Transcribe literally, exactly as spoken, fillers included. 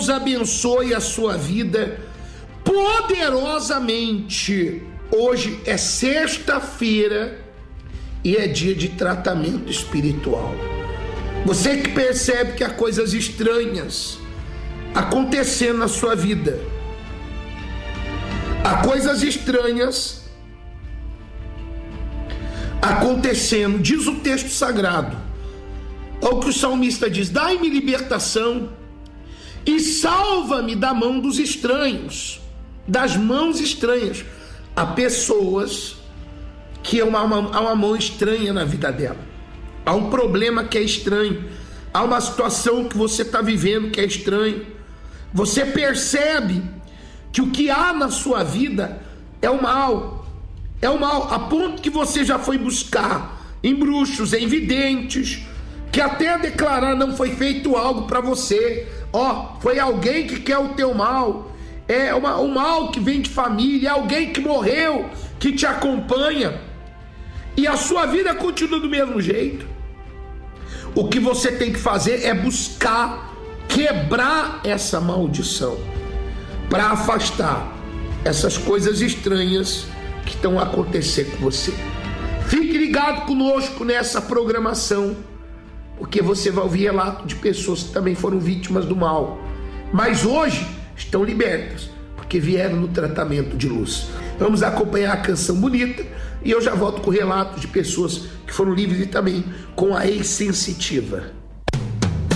Deus abençoe a sua vida poderosamente. Hoje é sexta-feira e é dia de tratamento espiritual. Você que percebe que há coisas estranhas acontecendo na sua vida, há coisas estranhas acontecendo, diz o texto sagrado, olha o que o salmista diz: dai-me libertação e salva-me da mão dos estranhos, das mãos estranhas. Há pessoas que há uma, uma, há uma mão estranha na vida dela, há um problema que é estranho, há uma situação que você está vivendo que é estranho. Você percebe que o que há na sua vida é o mal, é o mal, a ponto que você já foi buscar em bruxos, em videntes, que até declarar não foi feito algo para você, ó, foi alguém que quer o teu mal, é uma, um mal que vem de família, é alguém que morreu, que te acompanha, e a sua vida continua do mesmo jeito. O que você tem que fazer é buscar quebrar essa maldição, para afastar essas coisas estranhas que estão a acontecer com você. Fique ligado conosco nessa programação, porque você vai ouvir relato de pessoas que também foram vítimas do mal, mas hoje estão libertas, porque vieram no tratamento de luz. Vamos acompanhar a canção bonita e eu já volto com relatos de pessoas que foram livres e também com a ex-sensitiva.